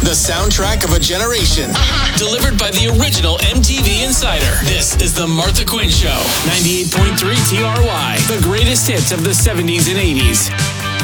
The soundtrack of a generation. Delivered by the original MTV Insider. This is The Martha Quinn Show. 98.3 TRY. The greatest hits of the 70s and 80s.